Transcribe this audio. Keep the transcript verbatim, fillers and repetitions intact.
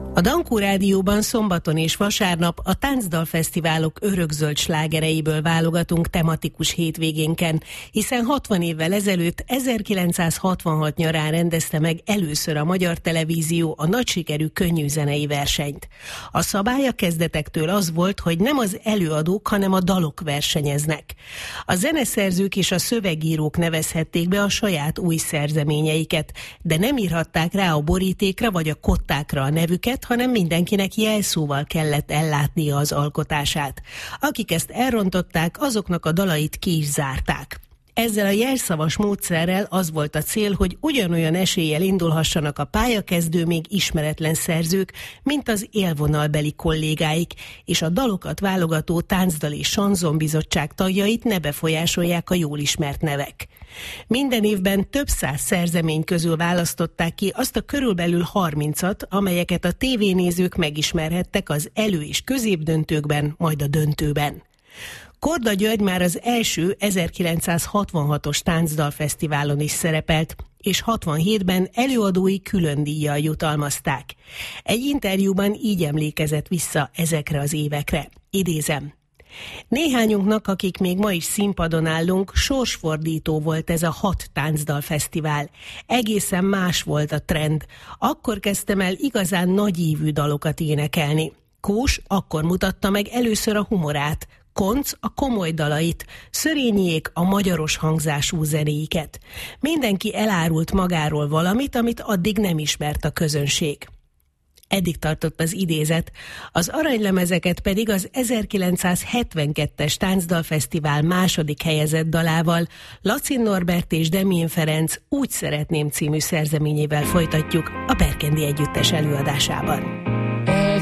A Dankó Rádióban szombaton és vasárnap a táncdalfesztiválok örökzöld slágereiből válogatunk tematikus hétvégénken, hiszen hatvan évvel ezelőtt, ezerkilencszázhatvanhat nyarán rendezte meg először a Magyar Televízió a nagysikerű könnyűzenei versenyt. A szabály a kezdetektől az volt, hogy nem az előadók, hanem a dalok versenyeznek. A zeneszerzők és a szövegírók nevezhették be a saját új szerzeményeiket, de nem írhatták rá a borítékra vagy a kottákra a nevüket, hanem mindenkinek jelszóval kellett ellátnia az alkotását. Akik ezt elrontották, azoknak a dalait ki is zárták. Ezzel a jelszavas módszerrel az volt a cél, hogy ugyanolyan eséllyel indulhassanak a pályakezdő, még ismeretlen szerzők, mint az élvonalbeli kollégáik, és a dalokat válogató táncdal és sanzonbizottság tagjait ne befolyásolják a jól ismert nevek. Minden évben több száz szerzemény közül választották ki azt a körülbelül harmincat, amelyeket a tévénézők megismerhettek az elő- és középdöntőkben, majd a döntőben. Korda György már az első ezerkilencszázhatvanhatos táncdalfesztiválon is szerepelt, és hatvanhétben előadói külön díjjal jutalmazták. Egy interjúban így emlékezett vissza ezekre az évekre. Idézem: néhányunknak, akik még ma is színpadon állunk, sorsfordító volt ez a hat táncdalfesztivál. Egészen más volt a trend. Akkor kezdtem el igazán nagyívű dalokat énekelni. Kós akkor mutatta meg először a humorát, Konc a komoly dalait, Szörényiék a magyaros hangzású zenéiket. Mindenki elárult magáról valamit, amit addig nem ismert a közönség. Eddig tartott az idézet, az aranylemezeket pedig az ezerkilencszázhetvenkettes táncdalfesztivál második helyezett dalával, Lacin Norbert és Demjén Ferenc Úgy szeretném című szerzeményével folytatjuk a Berkendi Együttes előadásában.